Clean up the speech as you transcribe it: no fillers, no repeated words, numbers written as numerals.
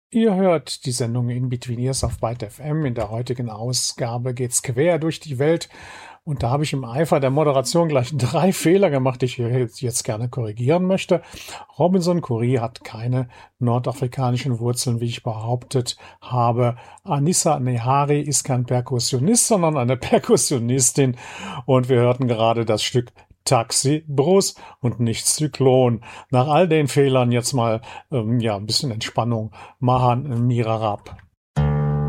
Ihr hört die Sendung In Between Years auf Byte FM. In der heutigen Ausgabe geht's quer durch die Welt. Und da habe ich im Eifer der Moderation gleich 3 Fehler gemacht, die ich jetzt gerne korrigieren möchte. Robinson Curry hat keine nordafrikanischen Wurzeln, wie ich behauptet habe. Anissa Nehari ist kein Perkussionist, sondern eine Perkussionistin. Und wir hörten gerade das Stück Taxi Brus und nicht Zyklon. Nach all den Fehlern jetzt mal ein bisschen Entspannung machen, Mira Rapp.